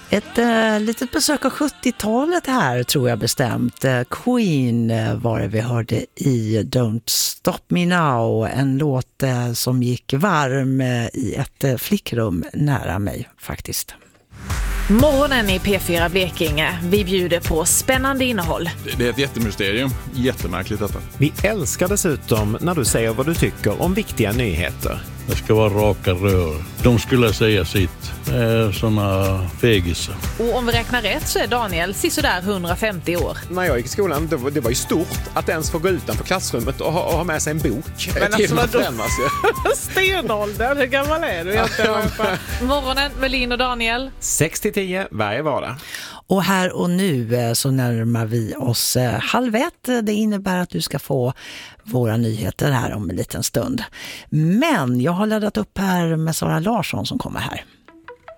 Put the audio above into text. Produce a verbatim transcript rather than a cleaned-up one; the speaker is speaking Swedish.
Ett äh, litet besök av sjuttiotalet här tror jag bestämt. Äh, Queen äh, var det vi hörde i Don't Stop Me Now. En låt äh, som gick varm äh, i ett äh, flickrum nära mig faktiskt. Morgonen i P fyra Blekinge. Vi bjuder på spännande innehåll. Det är ett jättemysterium. Jättemärkligt detta. Vi älskar dessutom när du säger vad du tycker om viktiga nyheter. Det ska vara raka rör. De skulle säga sitt. Det är såna fegisar. Och om vi räknar rätt så är Daniel sisådär hundrafemtio år. När jag gick i skolan, det var, det var ju stort att ens få gå utanför klassrummet och ha, och ha med sig en bok. Men alltså vad då? Stenåldern, hur gammal är du? Jag Morgonen med Lin och Daniel. sex till tio varje vardag. Och här och nu så närmar vi oss halv ett. Det innebär att du ska få våra nyheter här om en liten stund. Men jag har laddat upp här med Sara Larsson som kommer här.